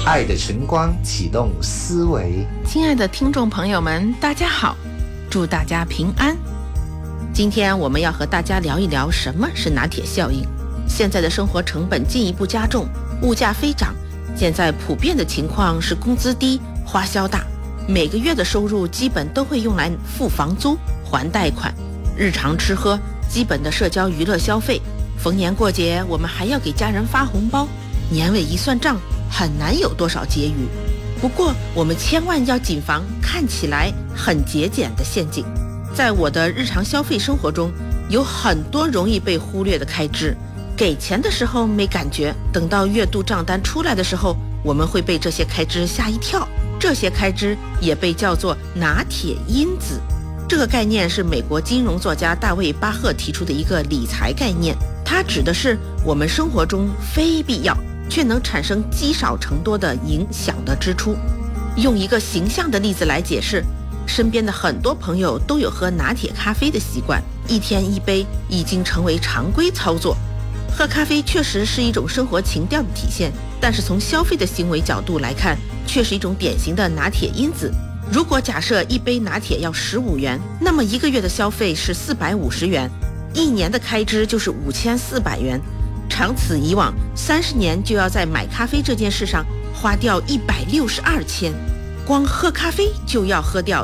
爱的晨光启动思维。 亲爱的听众朋友们，大家好，祝大家平安。今天我们要和大家聊一聊什么是拿铁效应。现在的生活成本进一步加重，物价飞涨，现在普遍的情况是工资低，花销大，每个月的收入基本都会用来付房租、还贷款，日常吃喝，基本的社交娱乐消费，逢年过节我们还要给家人发红包，年尾一算账，很难有多少结余。不过我们千万要谨防看起来很节俭的陷阱。在我的日常消费生活中，有很多容易被忽略的开支，给钱的时候没感觉，等到月度账单出来的时候，我们会被这些开支吓一跳。这些开支也被叫做拿铁因子。这个概念是美国金融作家大卫·巴赫提出的一个理财概念，它指的是我们生活中非必要却能产生积少成多的影响的支出。用一个形象的例子来解释，身边的很多朋友都有喝拿铁咖啡的习惯，一天一杯已经成为常规操作。喝咖啡确实是一种生活情调的体现，但是从消费的行为角度来看，却是一种典型的拿铁因子。如果假设一杯拿铁要15元，那么一个月的消费是450元，一年的开支就是5400元。长此以往，30年就要在买咖啡这件事上花掉162千，光喝咖啡就要喝掉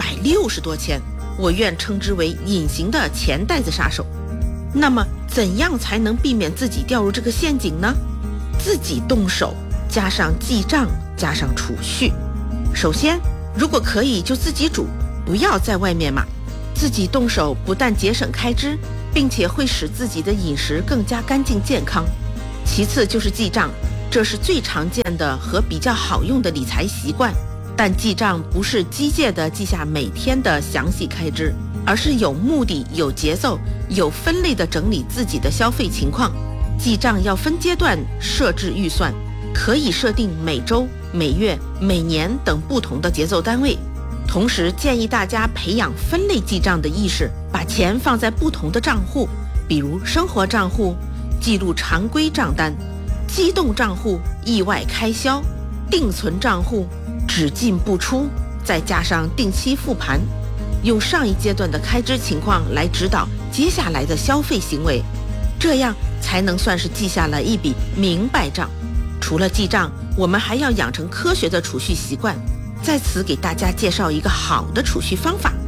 160多千，我愿称之为隐形的钱袋子杀手。那么怎样才能避免自己掉入这个陷阱呢？自己动手，加上记账，加上储蓄。首先，如果可以就自己煮，不要在外面买。自己动手不但节省开支，并且会使自己的饮食更加干净健康。其次就是记账，这是最常见的和比较好用的理财习惯。但记账不是机械地记下每天的详细开支，而是有目的、有节奏、有分类地整理自己的消费情况。记账要分阶段设置预算，可以设定每周、每月、每年等不同的节奏单位。同时建议大家培养分类记账的意识，把钱放在不同的账户，比如生活账户记录常规账单，机动账户意外开销，定存账户只进不出，再加上定期复盘，用上一阶段的开支情况来指导接下来的消费行为，这样才能算是记下了一笔明白账。除了记账，我们还要养成科学的储蓄习惯。在此给大家介绍一个好的储蓄方法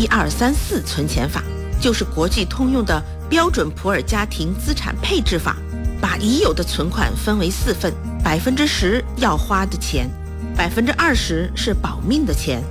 ，1234存钱法，就是国际通用的标准普尔家庭资产配置法。把已有的存款分为4份，10%要花的钱，20%是保命的钱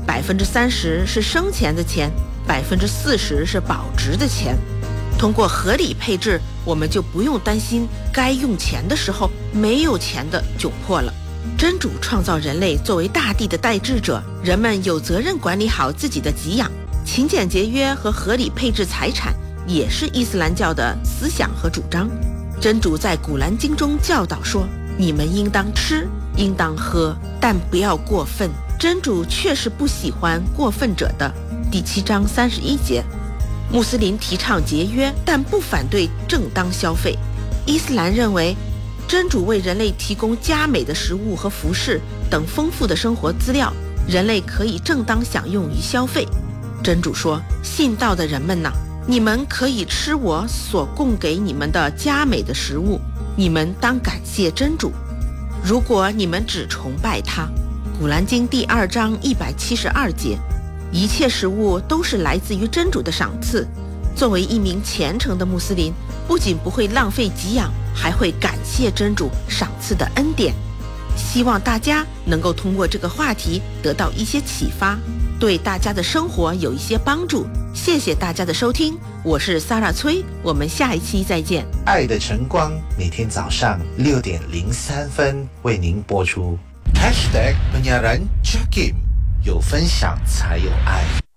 ，30%是生钱的钱，40%是保值的钱。通过合理配置，我们就不用担心该用钱的时候没有钱的窘迫了。真主创造人类作为大地的代治者，人们有责任管理好自己的给养。勤俭节约和合理配置财产也是伊斯兰教的思想和主张。真主在古兰经中教导说，你们应当吃，应当喝，但不要过分。真主确实不喜欢过分者的。第7章31节。穆斯林提倡节约，但不反对正当消费。伊斯兰认为，真主为人类提供佳美的食物和服饰等丰富的生活资料，人类可以正当享用于消费。真主说，信道的人们哪，你们可以吃我所供给你们的佳美的食物，你们当感谢真主。如果你们只崇拜他，古兰经第2章172节。一切食物都是来自于真主的赏赐。作为一名虔诚的穆斯林，不仅不会浪费给养，还会感谢真主赏赐的恩典。希望大家能够通过这个话题得到一些启发，对大家的生活有一些帮助。谢谢大家的收听，我是萨拉崔，我们下一期再见。 爱的晨光每天早上6点03分为您播出。#penyiaran Jakim，有分享才有爱。